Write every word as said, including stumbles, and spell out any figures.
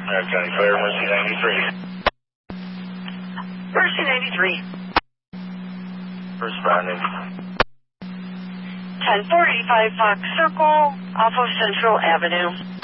Okay, clear, Mercy ninety-three. Mercy ninety-three. Responding. ten forty-five Fox Circle off of Central Avenue.